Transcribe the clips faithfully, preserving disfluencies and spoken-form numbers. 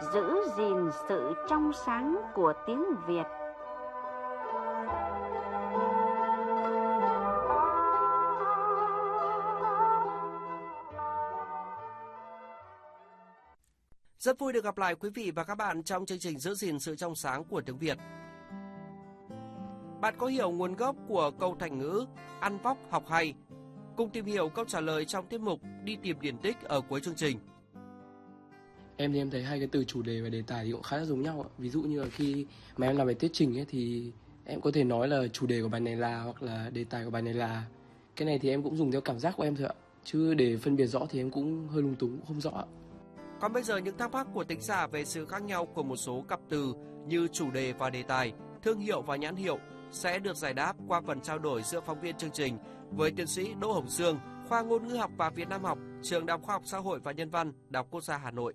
giữ gìn sự trong sáng của tiếng Việt. Rất vui được gặp lại quý vị và các bạn trong chương trình Giữ gìn sự trong sáng của tiếng Việt. Bạn có hiểu nguồn gốc của câu thành ngữ ăn vóc học hay? Cùng tìm hiểu câu trả lời trong tiết mục Đi tìm điển tích ở cuối chương trình. Em thì em thấy hai cái từ chủ đề và đề tài thì cũng khá là giống nhau ạ. Ví dụ như là khi mà em làm bài thuyết trình ấy thì em có thể nói là chủ đề của bài này là hoặc là đề tài của bài này là. Cái này thì em cũng dùng theo cảm giác của em thôi ạ. Chứ để phân biệt rõ thì em cũng hơi lung túng, cũng không rõ ạ. Còn bây giờ những thắc mắc của thính giả về sự khác nhau của một số cặp từ như chủ đề và đề tài, thương hiệu và nhãn hiệu sẽ được giải đáp qua phần trao đổi giữa phóng viên chương trình với tiến sĩ Đỗ Hồng Sương, khoa Ngôn ngữ học và Việt Nam học, Trường Đại học Khoa học Xã hội và Nhân văn, Đại học Quốc gia Hà Nội.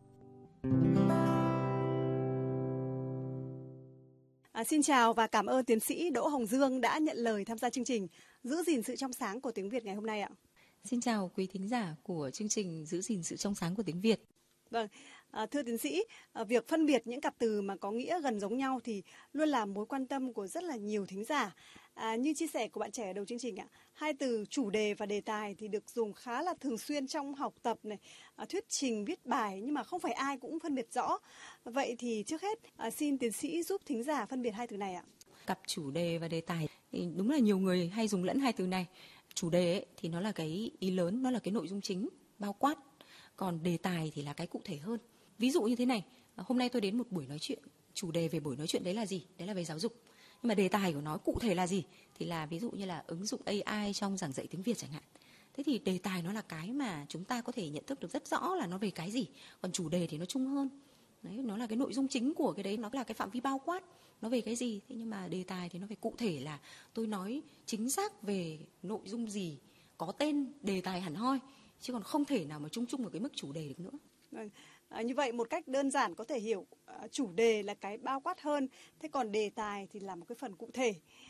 À, xin chào và cảm ơn tiến sĩ Đỗ Hồng Dương đã nhận lời tham gia chương trình Giữ gìn sự trong sáng của tiếng Việt ngày hôm nay ạ. Xin chào quý thính giả của chương trình Giữ gìn sự trong sáng của tiếng Việt. Vâng, à, thưa tiến sĩ, à, việc phân biệt những cặp từ mà có nghĩa gần giống nhau thì luôn là mối quan tâm của rất là nhiều thính giả. À, như chia sẻ của bạn trẻ ở đầu chương trình ạ, hai từ chủ đề và đề tài thì được dùng khá là thường xuyên trong học tập này, à, thuyết trình, viết bài, nhưng mà không phải ai cũng phân biệt rõ. Vậy thì trước hết à, xin tiến sĩ giúp thính giả phân biệt hai từ này ạ. Cặp chủ đề và đề tài thì đúng là nhiều người hay dùng lẫn hai từ này. Chủ đề ấy, thì nó là cái ý lớn, nó là cái nội dung chính, bao quát. Còn đề tài thì là cái cụ thể hơn. Ví dụ như thế này, hôm nay tôi đến một buổi nói chuyện, chủ đề về buổi nói chuyện đấy là gì? Đấy là về giáo dục. Nhưng mà đề tài của nó cụ thể là gì? Thì là ví dụ như là ứng dụng a i trong giảng dạy tiếng Việt chẳng hạn. Thế thì đề tài nó là cái mà chúng ta có thể nhận thức được rất rõ là nó về cái gì. Còn chủ đề thì nó chung hơn. Đấy, nó là cái nội dung chính của cái đấy, nó là cái phạm vi bao quát, nó về cái gì. Thế nhưng mà đề tài thì nó phải cụ thể là tôi nói chính xác về nội dung gì, có tên đề tài hẳn hoi. Chứ còn không thể nào mà chung chung ở cái mức chủ đề được nữa. Vâng. À, như vậy một cách đơn giản có thể hiểu à, chủ đề là cái bao quát hơn, thế còn đề tài thì là một cái phần cụ thể.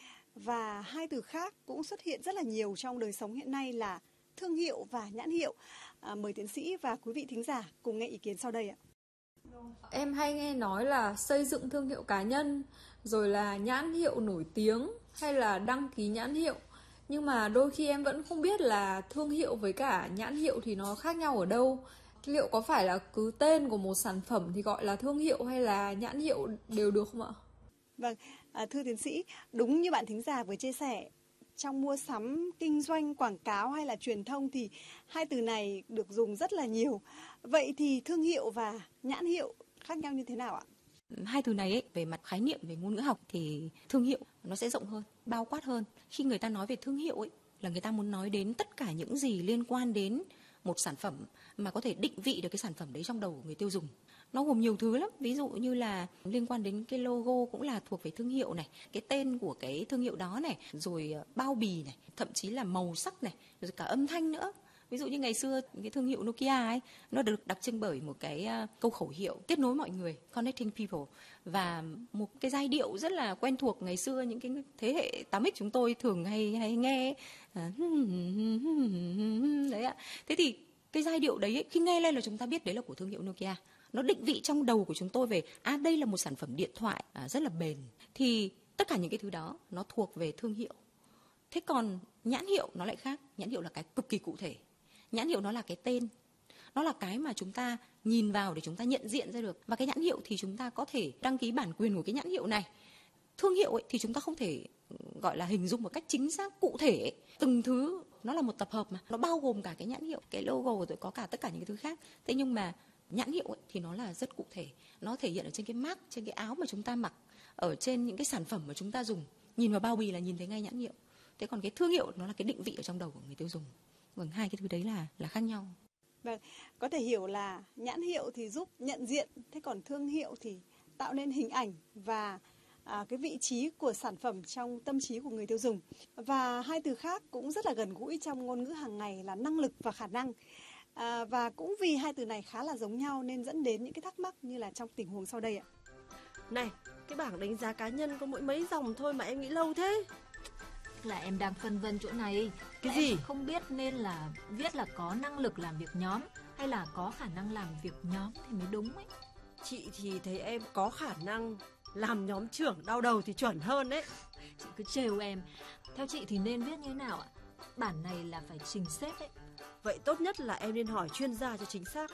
Và hai từ khác cũng xuất hiện rất là nhiều trong đời sống hiện nay là thương hiệu và nhãn hiệu. À, mời tiến sĩ và quý vị thính giả cùng nghe ý kiến sau đây ạ. Em hay nghe nói là xây dựng thương hiệu cá nhân, rồi là nhãn hiệu nổi tiếng hay là đăng ký nhãn hiệu. Nhưng mà đôi khi em vẫn không biết là thương hiệu với cả nhãn hiệu thì nó khác nhau ở đâu. Liệu có phải là cứ tên của một sản phẩm thì gọi là thương hiệu hay là nhãn hiệu đều được không ạ? Vâng, à, thưa tiến sĩ, đúng như bạn thính giả vừa chia sẻ, trong mua sắm, kinh doanh, quảng cáo hay là truyền thông thì hai từ này được dùng rất là nhiều. Vậy thì thương hiệu và nhãn hiệu khác nhau như thế nào ạ? Hai từ này ấy, về mặt khái niệm, về ngôn ngữ học thì thương hiệu nó sẽ rộng hơn, bao quát hơn. Khi người ta nói về thương hiệu ấy, là người ta muốn nói đến tất cả những gì liên quan đến một sản phẩm mà có thể định vị được cái sản phẩm đấy trong đầu của người tiêu dùng. Nó gồm nhiều thứ lắm, ví dụ như là liên quan đến cái logo cũng là thuộc về thương hiệu này, cái tên của cái thương hiệu đó này, rồi bao bì này, thậm chí là màu sắc này, rồi cả âm thanh nữa. Ví dụ như ngày xưa cái thương hiệu Nokia ấy, nó được đặc trưng bởi một cái uh, câu khẩu hiệu kết nối mọi người, connecting people, và một cái giai điệu rất là quen thuộc ngày xưa những cái thế hệ tám x chúng tôi thường hay hay nghe à, đấy ạ. Thế thì cái giai điệu đấy ấy, khi nghe lên là chúng ta biết đấy là của thương hiệu Nokia. Nó định vị trong đầu của chúng tôi về à đây là một sản phẩm điện thoại à, rất là bền. Thì tất cả những cái thứ đó nó thuộc về thương hiệu. Thế còn nhãn hiệu nó lại khác. Nhãn hiệu là cái cực kỳ cụ thể. Nhãn hiệu nó là cái tên, nó là cái mà chúng ta nhìn vào để chúng ta nhận diện ra được. Và cái nhãn hiệu thì chúng ta có thể đăng ký bản quyền của cái nhãn hiệu này. Thương hiệu ấy thì chúng ta không thể gọi là hình dung một cách chính xác cụ thể. Từng thứ nó là một tập hợp mà, nó bao gồm cả cái nhãn hiệu, cái logo rồi có cả tất cả những cái thứ khác. Thế nhưng mà nhãn hiệu ấy thì nó là rất cụ thể, nó thể hiện ở trên cái mác, trên cái áo mà chúng ta mặc, ở trên những cái sản phẩm mà chúng ta dùng. Nhìn vào bao bì là nhìn thấy ngay nhãn hiệu. Thế còn cái thương hiệu nó là cái định vị ở trong đầu của người tiêu dùng. Vâng, hai cái thứ đấy là là khác nhau. Vâng, có thể hiểu là nhãn hiệu thì giúp nhận diện, thế còn thương hiệu thì tạo nên hình ảnh và à, cái vị trí của sản phẩm trong tâm trí của người tiêu dùng. Và hai từ khác cũng rất là gần gũi trong ngôn ngữ hàng ngày là năng lực và khả năng. À, và cũng vì hai từ này khá là giống nhau nên dẫn đến những cái thắc mắc như là trong tình huống sau đây ạ. Này, cái bảng đánh giá cá nhân có mỗi mấy dòng thôi mà em nghĩ lâu thế? Là em đang phân vân chỗ này. Cái là gì? Em không biết nên là viết là có năng lực làm việc nhóm hay là có khả năng làm việc nhóm thì mới đúng ấy. Chị thì thấy em có khả năng làm nhóm trưởng đau đầu thì chuẩn hơn đấy. Chị cứ trêu em. Theo chị thì nên viết như thế nào ạ? Bản này là phải trình sếp đấy. Vậy tốt nhất là em nên hỏi chuyên gia cho chính xác.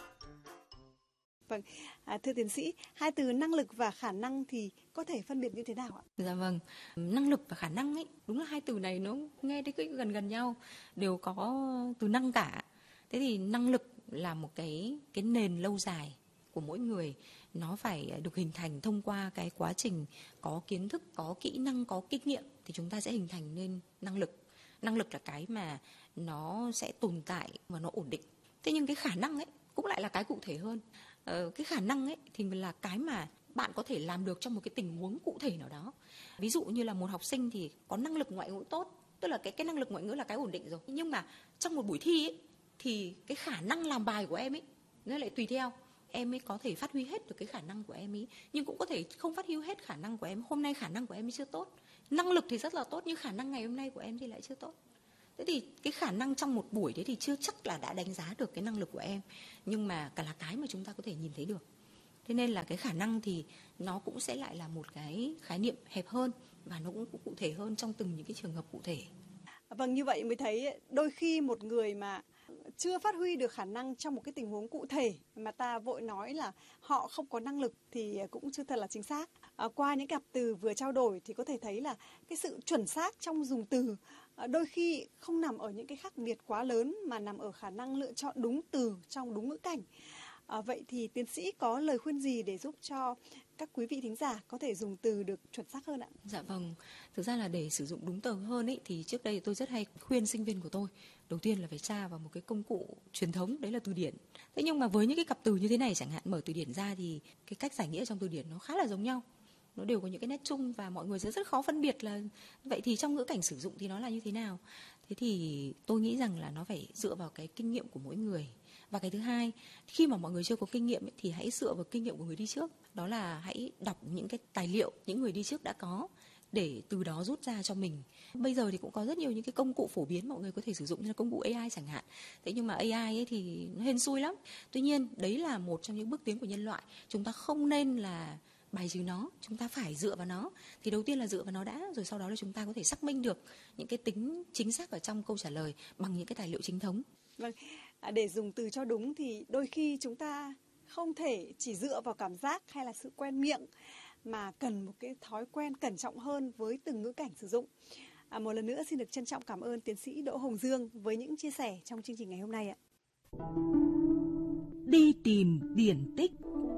Vâng, à, thưa tiến sĩ, hai từ năng lực và khả năng thì có thể phân biệt như thế nào ạ? Dạ vâng, năng lực và khả năng ấy, đúng là hai từ này nó nghe thấy gần gần nhau, đều có từ năng cả. Thế thì năng lực là một cái cái nền lâu dài của mỗi người, nó phải được hình thành thông qua cái quá trình có kiến thức, có kỹ năng, có kinh nghiệm thì chúng ta sẽ hình thành nên năng lực. Năng lực là cái mà nó sẽ tồn tại và nó ổn định. Thế nhưng cái khả năng ấy cũng lại là cái cụ thể hơn. Ờ, cái khả năng ấy thì là cái mà bạn có thể làm được trong một cái tình huống cụ thể nào đó. Ví dụ như là một học sinh thì có năng lực ngoại ngữ tốt, tức là cái cái năng lực ngoại ngữ là cái ổn định rồi. Nhưng mà trong một buổi thi ấy, thì cái khả năng làm bài của em ấy nó lại tùy theo. Em ấy có thể phát huy hết được cái khả năng của em ấy, nhưng cũng có thể không phát huy hết khả năng của em. Hôm nay khả năng của em ấy chưa tốt. Năng lực thì rất là tốt nhưng khả năng ngày hôm nay của em thì lại chưa tốt. Thế thì cái khả năng trong một buổi đấy thì chưa chắc là đã đánh giá được cái năng lực của em, nhưng mà cả là cái mà chúng ta có thể nhìn thấy được. Thế nên là cái khả năng thì nó cũng sẽ lại là một cái khái niệm hẹp hơn và nó cũng cụ thể hơn trong từng những cái trường hợp cụ thể. Vâng, như vậy mới thấy đôi khi một người mà chưa phát huy được khả năng trong một cái tình huống cụ thể mà ta vội nói là họ không có năng lực thì cũng chưa thật là chính xác. À, qua những cặp từ vừa trao đổi thì có thể thấy là cái sự chuẩn xác trong dùng từ à, đôi khi không nằm ở những cái khác biệt quá lớn mà nằm ở khả năng lựa chọn đúng từ trong đúng ngữ cảnh. À, vậy thì tiến sĩ có lời khuyên gì để giúp cho các quý vị thính giả có thể dùng từ được chuẩn xác hơn ạ? Dạ vâng, thực ra là để sử dụng đúng từ hơn ấy, thì trước đây tôi rất hay khuyên sinh viên của tôi, đầu tiên là phải tra vào một cái công cụ truyền thống, đấy là từ điển. Thế nhưng mà với những cái cặp từ như thế này chẳng hạn, mở từ điển ra thì cái cách giải nghĩa trong từ điển nó khá là giống nhau. Nó đều có những cái nét chung và mọi người sẽ rất khó phân biệt là vậy thì trong ngữ cảnh sử dụng thì nó là như thế nào. Thế thì tôi nghĩ rằng là nó phải dựa vào cái kinh nghiệm của mỗi người. Và cái thứ hai, khi mà mọi người chưa có kinh nghiệm ấy, thì hãy dựa vào kinh nghiệm của người đi trước. Đó là hãy đọc những cái tài liệu những người đi trước đã có để từ đó rút ra cho mình. Bây giờ thì cũng có rất nhiều những cái công cụ phổ biến mọi người có thể sử dụng như là công cụ a i chẳng hạn. Thế nhưng mà a i ấy thì nó hên xui lắm. Tuy nhiên đấy là một trong những bước tiến của nhân loại. Chúng ta không nên là bài trừ nó, chúng ta phải dựa vào nó. Thì đầu tiên là dựa vào nó đã, rồi sau đó là chúng ta có thể xác minh được những cái tính chính xác ở trong câu trả lời bằng những cái tài liệu chính thống. Vâng, à, để dùng từ cho đúng thì đôi khi chúng ta không thể chỉ dựa vào cảm giác hay là sự quen miệng, mà cần một cái thói quen cẩn trọng hơn với từng ngữ cảnh sử dụng. À, một lần nữa xin được trân trọng cảm ơn tiến sĩ Đỗ Hồng Dương với những chia sẻ trong chương trình ngày hôm nay ạ. Đi tìm điển tích.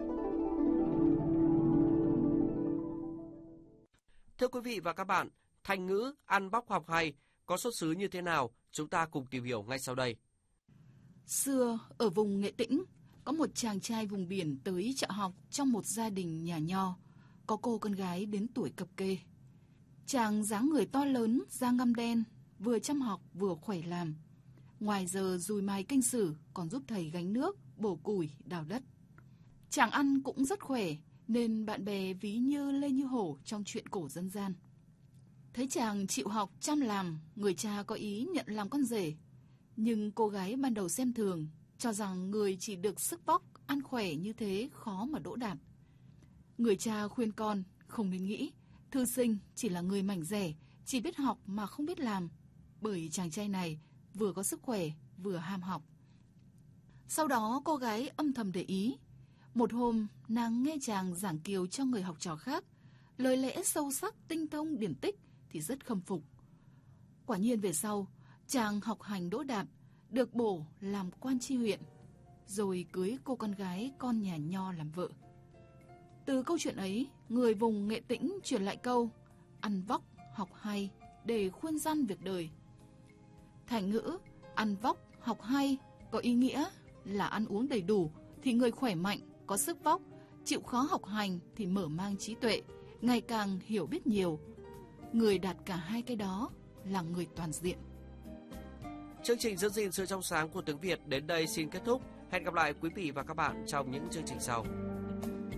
Thưa quý vị và các bạn, thành ngữ ăn bóc học hay có xuất xứ như thế nào? Chúng ta cùng tìm hiểu ngay sau đây. Xưa, ở vùng Nghệ Tĩnh, có một chàng trai vùng biển tới chợ học trong một gia đình nhà nho, có cô con gái đến tuổi cập kê. Chàng dáng người to lớn, da ngăm đen, vừa chăm học vừa khỏe làm. Ngoài giờ dùi mài canh sử còn giúp thầy gánh nước, bổ củi, đào đất. Chàng ăn cũng rất khỏe, nên bạn bè ví như Lê Như Hổ trong truyện cổ dân gian. Thấy chàng chịu học chăm làm, người cha có ý nhận làm con rể. Nhưng cô gái ban đầu xem thường, cho rằng người chỉ được sức vóc, ăn khỏe như thế khó mà đỗ đạt. Người cha khuyên con không nên nghĩ, thư sinh chỉ là người mảnh rẻ, chỉ biết học mà không biết làm. Bởi chàng trai này vừa có sức khỏe, vừa ham học. Sau đó cô gái âm thầm để ý. Một hôm, nàng nghe chàng giảng kiều cho người học trò khác, lời lẽ sâu sắc, tinh thông, điển tích thì rất khâm phục. Quả nhiên về sau, chàng học hành đỗ đạt, được bổ làm quan tri huyện, rồi cưới cô con gái con nhà nho làm vợ. Từ câu chuyện ấy, người vùng Nghệ Tĩnh truyền lại câu ăn vóc, học hay để khuyên răn việc đời. Thành ngữ ăn vóc, học hay có ý nghĩa là ăn uống đầy đủ thì người khỏe mạnh, có sức vóc, chịu khó học hành thì mở mang trí tuệ, ngày càng hiểu biết nhiều. Người đạt cả hai cái đó là người toàn diện. Chương trình giữ gìn sự trong sáng của tiếng Việt đến đây xin kết thúc. Hẹn gặp lại quý vị và các bạn trong những chương trình sau.